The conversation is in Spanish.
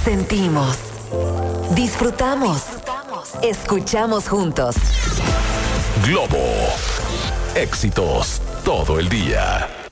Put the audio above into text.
Sentimos, disfrutamos, escuchamos juntos. Globo. Éxitos todo el día.